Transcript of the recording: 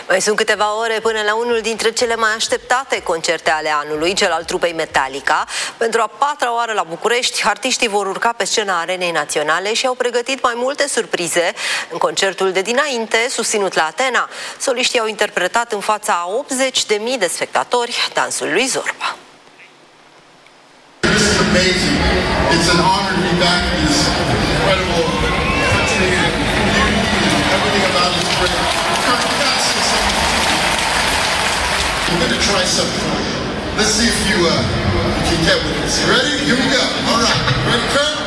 Mai sunt câteva ore până la unul dintre cele mai așteptate concerte ale anului, cel al trupei Metallica. Pentru a patra oară la București, artiștii vor urca pe scena Arenei Naționale și au pregătit mai multe surprize. În concertul de dinainte, susținut la Atena, soliștii au interpretat în fața a 80.000 de spectatori dansul lui Zorba. We're going to try something. Let's see if you can get with this. You ready? Here we go. All right. Ready, Kurt?